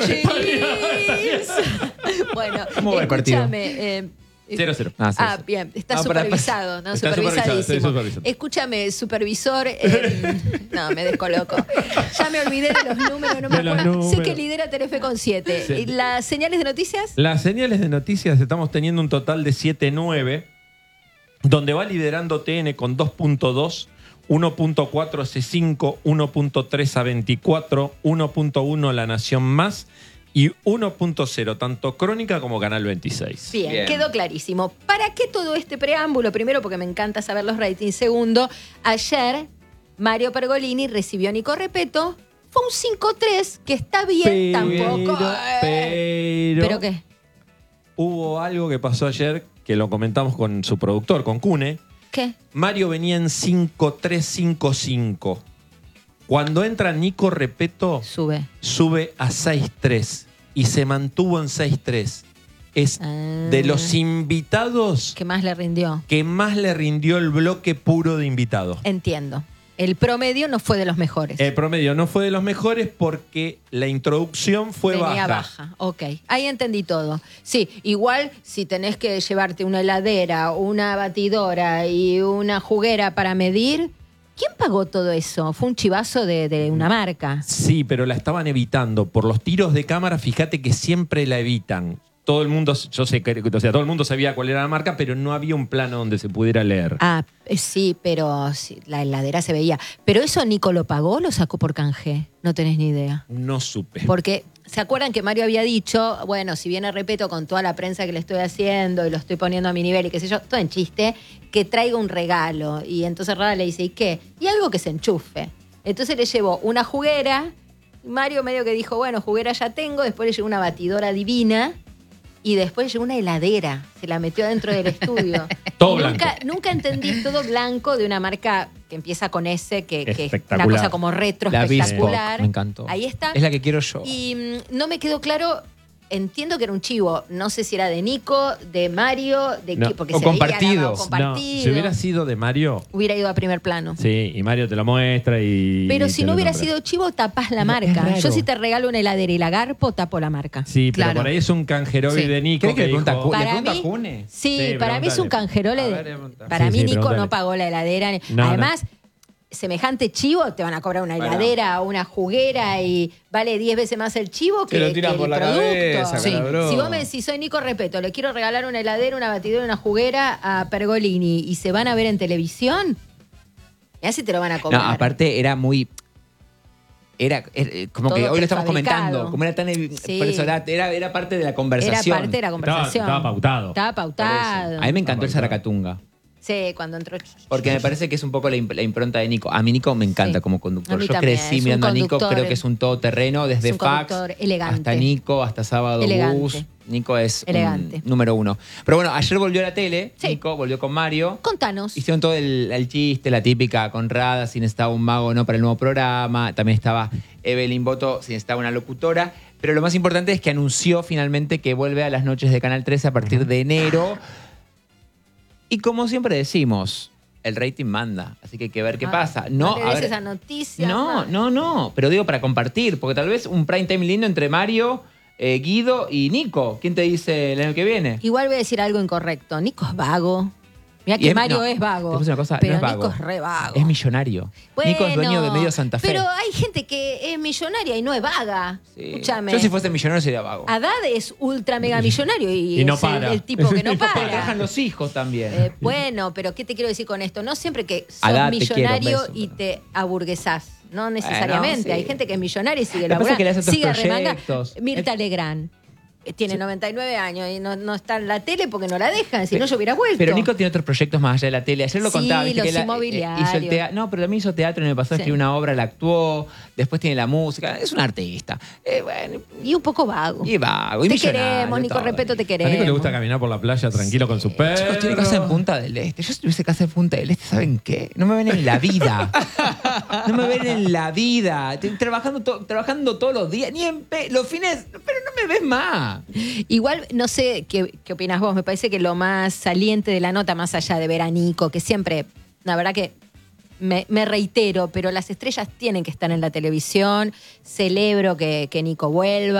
Talleres. Bueno, ¿Cómo va el partido? escúchame. 0-0. Bien, está No, supervisado, ¿no? Está Supervisadísimo. supervisado. Escúchame, supervisor. No, me descoloco. Ya me olvidé de los números, no me De los acuerdo. Sé números. que lidera Telefe con 7. Sí. ¿Y las señales de noticias? Las señales de noticias estamos teniendo un total de 7-9, donde va liderando TN con 2.2, 1.4 C5, 1.3 a 24, 1.1 La Nación Más y 1.0, tanto Crónica como Canal 26. Bien, quedó clarísimo. ¿Para qué todo este preámbulo? Primero, porque me encanta saber los ratings. Segundo, ayer Mario Pergolini recibió a Nico Repetto. Fue un 5-3, que está bien, tampoco. ¿Pero qué? Hubo algo que pasó ayer que lo comentamos con su productor, con Cune. ¿Qué? Mario venía en 5-3-5-5. Cuando entra Nico Repetto, sube a 6-3 y se mantuvo en 6-3. Es de los invitados ¿Qué más le rindió? que más le rindió el bloque puro de invitados. Entiendo. El promedio no fue de los mejores. El promedio no fue de los mejores porque la introducción fue Venía baja. baja. Ok, ahí entendí todo. Sí, igual si tenés que llevarte una heladera, una batidora y una juguera para medir, ¿quién pagó todo eso? Fue un chivazo de una marca. Sí, pero la estaban evitando. Por los tiros de cámara, fíjate que siempre la evitan. Todo el mundo, yo sé que, o sea, todo el mundo sabía cuál era la marca, pero no había un plano donde se pudiera leer. Sí, pero sí, la heladera se veía. ¿Pero eso Nico lo pagó o lo sacó por canje? No tenés ni idea. No supe. Porque, ¿se acuerdan que Mario había dicho, bueno, si viene Repetto con toda la prensa que le estoy haciendo y lo estoy poniendo a mi nivel y qué sé yo, todo en chiste, que traiga un regalo? Y entonces Rada le dice, ¿y qué? Y algo que se enchufe. Entonces le llevó una juguera, Mario medio que dijo, bueno, juguera ya tengo, después le llevó una batidora divina, y después llegó una heladera, se la metió dentro del estudio. Todo blanco. Nunca entendí todo blanco de una marca que empieza con S, que es Espectacular. una cosa como retro, La espectacular. Bespoke, me encantó. Ahí está. Es la que quiero yo. Y no me quedó claro, entiendo que era un chivo, no sé si era de Nico, de Mario, de No. qué, porque O se veía compartido. grabado, compartido. No, si hubiera sido de Mario, Hubiera ido a primer plano. sí, y Mario te lo muestra y... Pero y si te no lo hubiera nombra. sido chivo, tapás la marca. raro. Yo si te regalo una heladera y la garpo, tapo la marca. Sí, pero Claro. por ahí es un canjerobi Sí. de Nico ¿Cree que le pregunta dijo- ¿Le Para pregunta mí- a Cune? Sí, Sí, para mí es un pregúntale. canjerole. A ver, pregúntale. Para Sí, mí sí, Nico pregúntale. no pagó la heladera. No, Además, semejante chivo te van a cobrar una Bueno. heladera o una juguera y vale 10 veces más el chivo que, Te lo tiran que por el la producto. cabeza, Sí. calabrón. Si vos me decís, soy Nico Repetto, le quiero regalar una heladera, una batidora, una juguera a Pergolini y se van a ver en televisión, mirá si te lo van a No, cobrar. aparte era muy... Era como Todo que hoy lo estamos prefabricado. comentando. Como era tan... Sí. Por eso era parte de la Era conversación. parte de la conversación. Estaba pautado. Estaba pautado. A mí me encantó el Zaracatunga. Sí, cuando entró. Porque me parece que es un poco la impronta de Nico. A mí Nico me encanta Sí. como A conductor. mí Yo también, crecí es un mirando a Nico, conductor, creo que es un todoterreno, desde es un Fax conductor elegante. hasta Nico, hasta Sábado Elegante. Bus. Nico es Elegante. número uno. Pero bueno, ayer volvió a la tele, Sí. Nico volvió con Mario. Contanos. Hicieron todo el chiste, la típica Conrada, si necesitaba un mago no para el nuevo programa. También estaba Evelyn Boto, si necesitaba una locutora. Pero lo más importante es que anunció finalmente que vuelve a las noches de Canal 13 a partir de enero. Y como siempre decimos, el rating manda, así que hay que ver qué pasa. No le a des ver, esa noticia. no, pero digo para compartir, porque tal vez un prime time lindo entre Mario, Guido y Nico. ¿Quién te dice el año que viene? Igual voy a decir algo incorrecto. Nico es vago. Mira Y que es- Mario no, es vago. te voy a decir una cosa, pero no es vago. Nico es re vago. Es millonario. Nico es dueño de Medio Santa Fe. Pero hay gente que es millonaria y no es vaga. Sí. Escúchame. Yo si fuese millonario sería vago. Haddad es ultra mega millonario y, Y no es para. el tipo que no Porque para. trabajan los hijos también. Bueno, pero ¿qué te quiero decir con esto? No siempre que sos Haddad, te millonario quiero, un beso, y pero- te aburguesás. No necesariamente. sí. Hay gente que es millonaria y sigue Lo que pasa es laburando. que le hace otros Sigue remanga. proyectos. Mirta Legrand. Tiene 99 años y no está en la tele porque no la dejan. Si no, yo hubiera vuelto. Pero Nico tiene otros proyectos más allá de la tele. Ayer lo Sí, contaba. ¿viste? los que él, inmobiliarios. hizo el teatro. No, pero también hizo teatro en el pasado. Sí. Escribió una obra, la actuó. Después tiene la música. Es un artista. Bueno, Y un poco vago. y vago. Y Te millonario, queremos, Nico todo. Repetto, te A queremos. Nico le gusta caminar por la playa tranquilo con su perro. Chicos, tiene casa en Punta del Este. Yo si tuviese casa en Punta del Este, ¿saben qué? No me ven en la vida. No me ven en la vida. Estoy trabajando todos los días. Ni en los fines. Pero no me ves más. Igual, no sé qué opinas vos. Me parece que lo más saliente de la nota, más allá de ver a Nico, que siempre, la verdad que me reitero, pero las estrellas tienen que estar en la televisión. Celebro que Nico vuelva.